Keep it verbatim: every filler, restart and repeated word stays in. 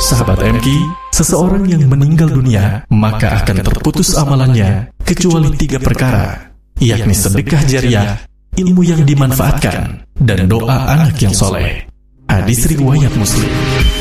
sahabat M K, seseorang yang meninggal dunia maka akan terputus amalannya kecuali tiga perkara, yakni sedekah jariah, ilmu yang dimanfaatkan, dan doa anak yang soleh. Hadis riwayat Muslim.